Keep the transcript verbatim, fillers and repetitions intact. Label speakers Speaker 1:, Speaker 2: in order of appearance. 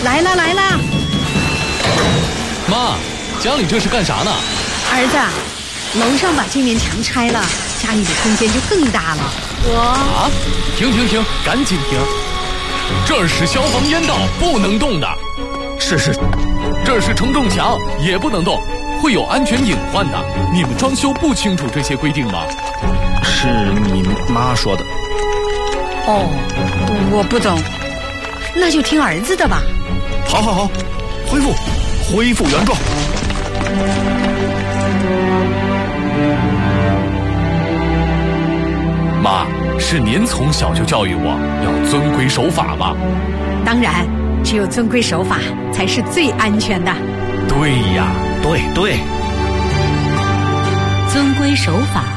Speaker 1: 来啦来啦！
Speaker 2: 妈，家里这是干啥呢？
Speaker 1: 儿子，楼上把这面墙拆了，家里的空间就更大了。我
Speaker 2: 啊，停停停，赶紧停！这儿是消防烟道，不能动的。
Speaker 3: 是是，
Speaker 2: 这是承重墙，也不能动，会有安全隐患的。你们装修不清楚这些规定吗？
Speaker 3: 是你妈说的。
Speaker 1: 哦，我不懂，那就听儿子的吧。
Speaker 3: 好好好，恢复，恢复原状。
Speaker 2: 妈，是您从小就教育我要遵规守法吧？
Speaker 1: 当然，只有遵规守法才是最安全的。
Speaker 2: 对呀，
Speaker 3: 对对，
Speaker 4: 遵规守法